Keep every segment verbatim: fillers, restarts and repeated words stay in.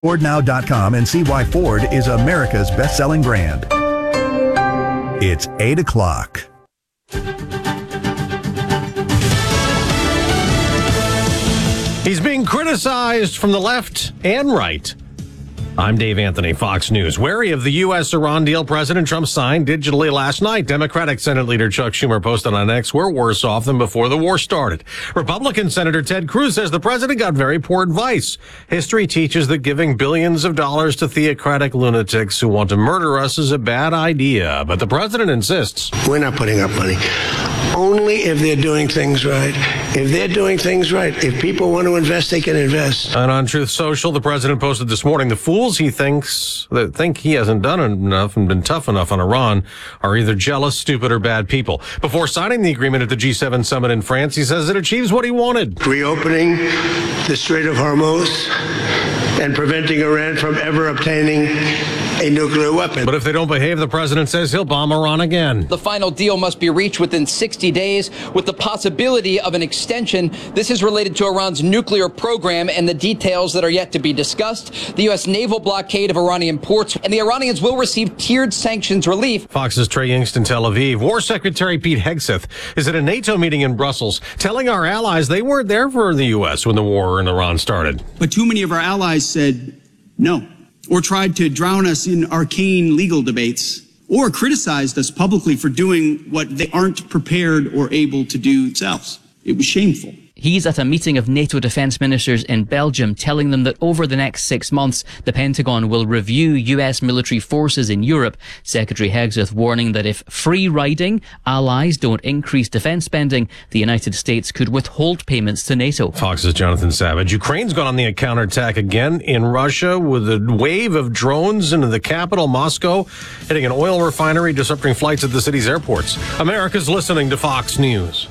Ford Now dot com and see why Ford is America's best-selling brand. It's eight o'clock. He's being criticized from the left and right. I'm Dave Anthony, Fox News. Wary of the U S Iran deal President Trump signed digitally last night, Democratic Senate Leader Chuck Schumer posted on X, "We're worse off than before the war started." Republican Senator Ted Cruz says the president got very poor advice. History teaches that giving billions of dollars to theocratic lunatics who want to murder us is a bad idea. But the president insists. We're not putting up money. Only if they're doing things right. If they're doing things right, if people want to invest, they can invest. And on Truth Social, the president posted this morning, the fools he thinks that think he hasn't done enough and been tough enough on Iran are either jealous, stupid, or bad people. Before signing the agreement at the G seven summit in France, he says it achieves what he wanted. Reopening the Strait of Hormuz and preventing Iran from ever obtaining a nuclear weapon. But if they don't behave, the president says he'll bomb Iran again. The final deal must be reached within sixty days with the possibility of an extension. This is related to Iran's nuclear program and the details that are yet to be discussed. The U S naval blockade of Iranian ports, and the Iranians will receive tiered sanctions relief. Fox's Trey Yingst in Tel Aviv. War Secretary Pete Hegseth is at a NATO meeting in Brussels, telling our allies they weren't there for the U S when the war in Iran started. But too many of our allies said no, or tried to drown us in arcane legal debates, or criticized us publicly for doing what they aren't prepared or able to do themselves. It was shameful. He's at a meeting of NATO defense ministers in Belgium, telling them that over the next six months, the Pentagon will review U S military forces in Europe. Secretary Hegseth warning that if free-riding allies don't increase defense spending, the United States could withhold payments to NATO. Fox's Jonathan Savage. Ukraine's gone on the counterattack again in Russia with a wave of drones into the capital, Moscow, hitting an oil refinery, disrupting flights at the city's airports. America's listening to Fox News.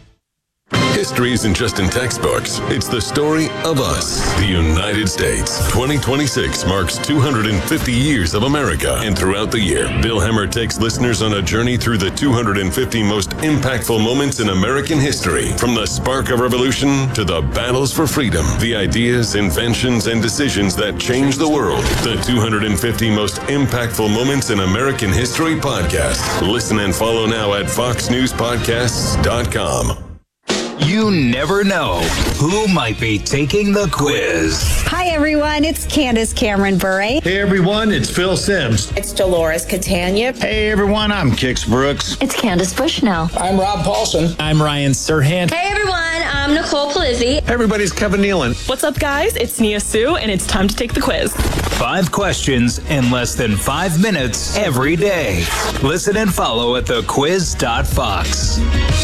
History isn't just in textbooks. It's the story of us, the United States. twenty twenty-six marks two hundred fifty years of America. And throughout the year, Bill Hemmer takes listeners on a journey through the two hundred fifty most impactful moments in American history. From the spark of revolution to the battles for freedom, the ideas, inventions, and decisions that changed the world. The two hundred fifty most impactful moments in American history podcast. Listen and follow now at fox news podcasts dot com. You never know who might be taking the quiz. Hi, everyone. It's Candace Cameron Bure. Hey, everyone. It's Phil Sims. It's Dolores Catania. Hey, everyone. I'm Kix Brooks. It's Candace Bushnell. I'm Rob Paulson. I'm Ryan Serhant. Hey, everyone. I'm Nicole Polizzi. Hey, everybody. It's Kevin Nealon. What's up, guys? It's Nia Sue, and it's time to take the quiz. Five questions in less than five minutes every day. Listen and follow at the quiz dot fox.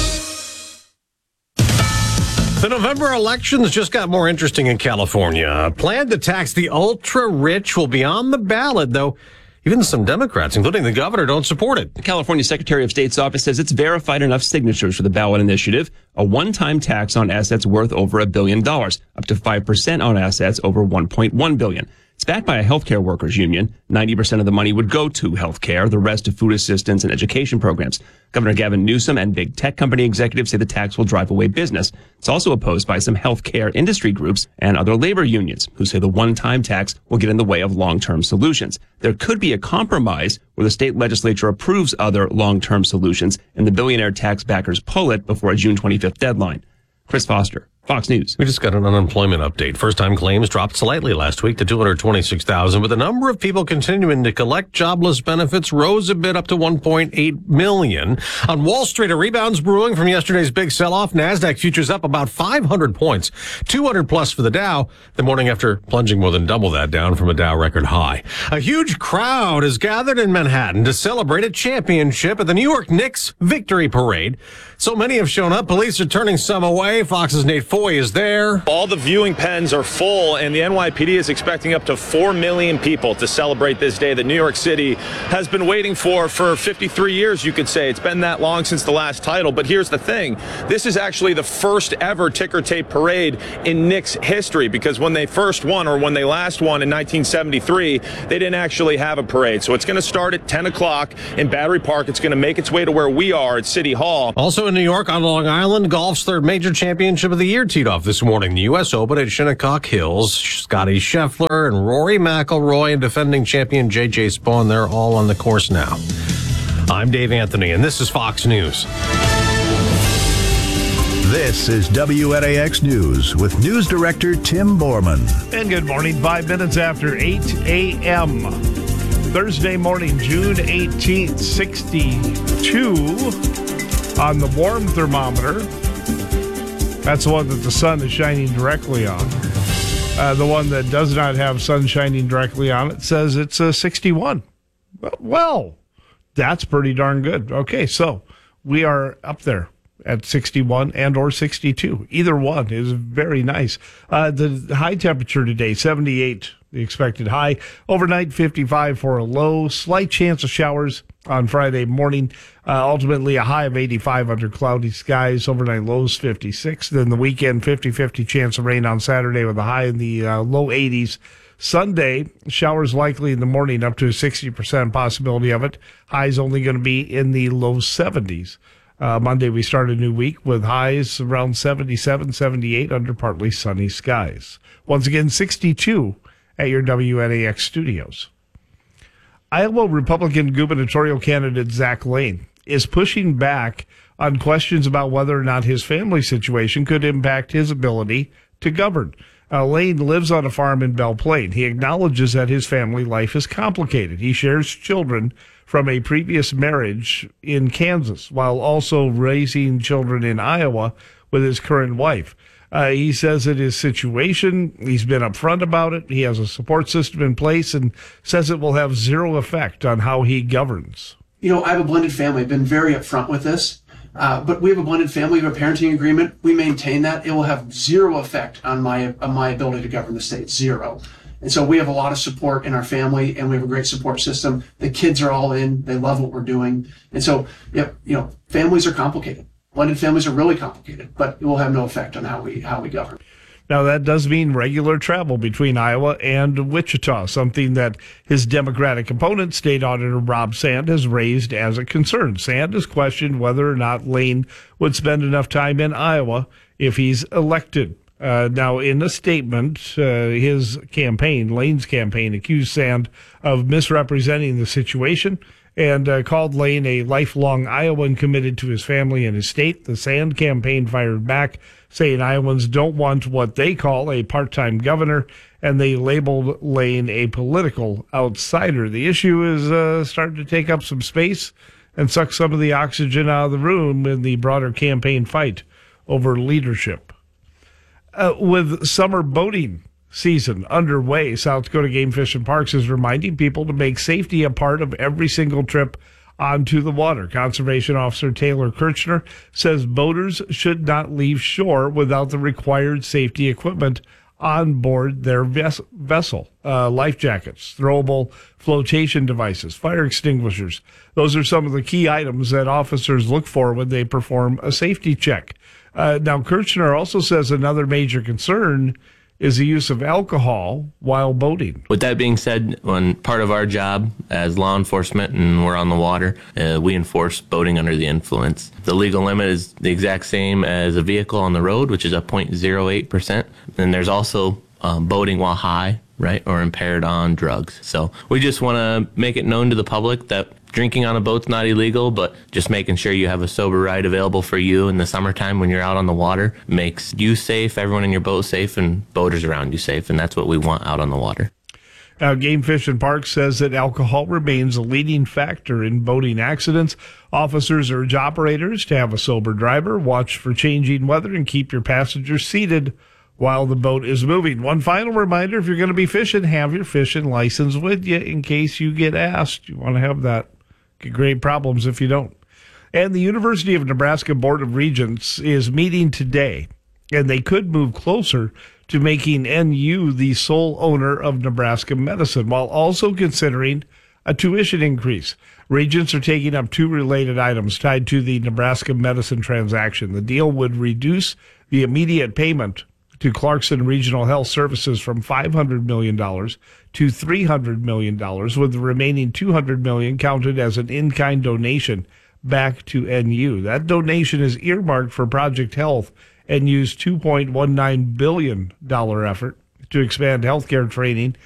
The November elections just got more interesting in California. A plan to tax the ultra-rich will be on the ballot, though even some Democrats, including the governor, don't support it. The California Secretary of State's office says it's verified enough signatures for the ballot initiative, a one-time tax on assets worth over a billion dollars, up to five percent on assets over one point one billion dollars. It's backed by a healthcare workers union. ninety percent of the money would go to healthcare, the rest to food assistance and education programs. Governor Gavin Newsom and big tech company executives say the tax will drive away business. It's also opposed by some healthcare industry groups and other labor unions who say the one-time tax will get in the way of long-term solutions. There could be a compromise where the state legislature approves other long-term solutions and the billionaire tax backers pull it before a June twenty-fifth deadline. Chris Foster, Fox News. We just got an unemployment update. First-time claims dropped slightly last week to two hundred twenty-six thousand, but the number of people continuing to collect jobless benefits rose a bit up to one point eight million. On Wall Street, a rebound's brewing from yesterday's big sell-off. NASDAQ futures up about five hundred points, two hundred plus for the Dow, the morning after plunging more than double that down from a Dow record high. A huge crowd is gathered in Manhattan to celebrate a championship at the New York Knicks Victory Parade. So many have shown up, police are turning some away. Fox's Nate Foy is there. All the viewing pens are full, and the N Y P D is expecting up to four million people to celebrate this day that New York City has been waiting for for fifty-three years, you could say. It's been that long since the last title. But here's the thing. This is actually the first ever ticker tape parade in Knicks history, because when they first won, or when they last won in nineteen seventy-three, they didn't actually have a parade. So it's going to start at ten o'clock in Battery Park. It's going to make its way to where we are at City Hall. Also in New York, on Long Island, golf's third major championship of the year Beer teed off this morning. The U S Open at Shinnecock Hills. Scotty Scheffler and Rory McIlroy and defending champion J J Spawn, they're all on the course now. I'm Dave Anthony, and this is Fox News. This is W N A X News with News Director Tim Borman. And good morning, five minutes after eight a.m. Thursday morning, June eighteenth, sixty-two on the warm thermometer. That's the one that the sun is shining directly on. Uh, the one that does not have sun shining directly on it says it's a sixty-one. Well, well, that's pretty darn good. Okay, so we are up there at sixty-one and or sixty-two. Either one is very nice. Uh, the high temperature today, seventy-eight, the expected high. Overnight, fifty-five for a low. Slight chance of showers on Friday morning. Uh, ultimately, a high of eighty-five under cloudy skies. Overnight lows, fifty-six. Then the weekend, fifty-fifty chance of rain on Saturday with a high in the uh, low eighties. Sunday, showers likely in the morning, up to a sixty percent possibility of it. Highs only going to be in the low seventies. Uh, Monday, we start a new week with highs around seventy-seven, seventy-eight under partly sunny skies. Once again, sixty-two at your W N A X studios. Iowa Republican gubernatorial candidate Zach Lane is pushing back on questions about whether or not his family situation could impact his ability to govern. Uh, Lane lives on a farm in Belle Plaine. He acknowledges that his family life is complicated. He shares children from a previous marriage in Kansas while also raising children in Iowa with his current wife. Uh, he says that his situation, he's been upfront about it. He has a support system in place and says it will have zero effect on how he governs. You know, I have a blended family. I've been very upfront with this. Uh, but we have a blended family. We have a parenting agreement. We maintain that. It will have zero effect on my on my ability to govern the state. Zero. And so we have a lot of support in our family, and we have a great support system. The kids are all in. They love what we're doing. And so, yep, you know, families are complicated. Blended families are really complicated, but it will have no effect on how we how we govern. Now, that does mean regular travel between Iowa and Wichita, something that his Democratic opponent, State Auditor Rob Sand, has raised as a concern. Sand has questioned whether or not Lane would spend enough time in Iowa if he's elected. Uh, now, in a statement, uh, his campaign, Lane's campaign, accused Sand of misrepresenting the situation and uh, called Lane a lifelong Iowan committed to his family and his state. The Sand campaign fired back, saying Iowans don't want what they call a part-time governor, and they labeled Lane a political outsider. The issue is uh, starting to take up some space and suck some of the oxygen out of the room in the broader campaign fight over leadership. Uh, with summer boating season underway, South Dakota Game Fish and Parks is reminding people to make safety a part of every single trip onto the water. Conservation Officer Taylor Kirchner says boaters should not leave shore without the required safety equipment on board their ves- vessel. Uh, life jackets, throwable flotation devices, fire extinguishers. Those are some of the key items that officers look for when they perform a safety check. Uh, now, Kirchner also says another major concern is the use of alcohol while boating. With that being said, when part of our job as law enforcement and we're on the water, uh, we enforce boating under the influence. The legal limit is the exact same as a vehicle on the road, which is a zero point zero eight percent. And there's also um, boating while high, right, or impaired on drugs. So we just want to make it known to the public that drinking on a boat's not illegal, but just making sure you have a sober ride available for you in the summertime when you're out on the water makes you safe, everyone in your boat safe, and boaters around you safe, and that's what we want out on the water. Now, Game Fish and Parks says that alcohol remains a leading factor in boating accidents. Officers urge operators to have a sober driver, watch for changing weather, and keep your passengers seated while the boat is moving. One final reminder, if you're going to be fishing, have your fishing license with you in case you get asked. You want to have that. Get great problems if you don't. And the University of Nebraska Board of Regents is meeting today, and they could move closer to making N U the sole owner of Nebraska medicine, while also considering a tuition increase. Regents are taking up two related items tied to the Nebraska medicine transaction. The deal would reduce the immediate payment to Clarkson Regional Health Services from five hundred million dollars to three hundred million dollars, with the remaining two hundred million dollars counted as an in-kind donation back to N U. That donation is earmarked for Project Health and used two point one nine billion dollars effort to expand healthcare training